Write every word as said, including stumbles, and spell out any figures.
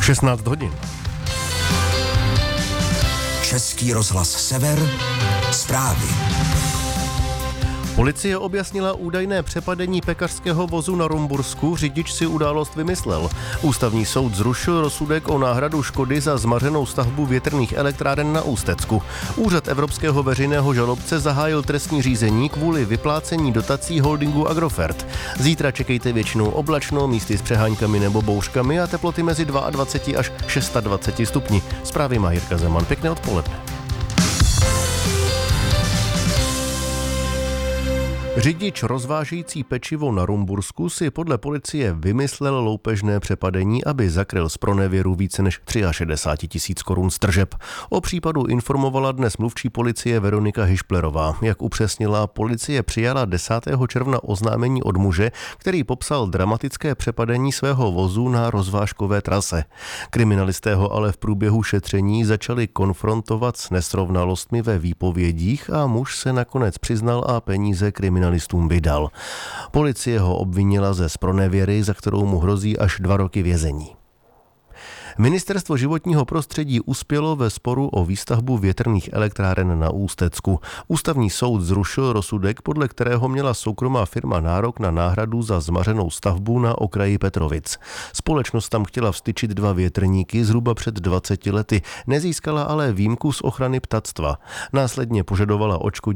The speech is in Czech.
šestnáct hodin. Český rozhlas Sever, zprávy. Policie objasnila údajné přepadení pekařského vozu na Rumbursku, řidič si událost vymyslel. Ústavní soud zrušil rozsudek o náhradu škody za zmařenou stavbu větrných elektráren na Ústecku. Úřad Evropského veřejného žalobce zahájil trestní řízení kvůli vyplácení dotací holdingu Agrofert. Zítra čekejte většinou oblačno, místy s přeháňkami nebo bouřkami a teploty mezi dvacet dva až dvacet šest stupni. Zprávy má Jirka Zeman. Pěkné odpoledne. Řidič rozvážející pečivo na Rumbursku si podle policie vymyslel loupežné přepadení, aby zakryl z pronevěru více než šedesát tři tisíc korun z tržeb. O případu informovala dnes mluvčí policie Veronika Hišplerová. Jak upřesnila, policie přijala desátého června oznámení od muže, který popsal dramatické přepadení svého vozu na rozvážkové trase. Kriminalisté ho ale v průběhu šetření začali konfrontovat s nesrovnalostmi ve výpovědích a muž se nakonec přiznal a peníze kriminalistům vydal. Policie ho obvinila ze zpronevěry, za kterou mu hrozí až dva roky vězení. Ministerstvo životního prostředí uspělo ve sporu o výstavbu větrných elektráren na Ústecku. Ústavní soud zrušil rozsudek, podle kterého měla soukromá firma nárok na náhradu za zmařenou stavbu na okraji Petrovic. Společnost tam chtěla vstyčit dva větrníky zhruba před dvaceti lety, nezískala ale výjimku z ochrany ptactva. Následně požadovala odškodnění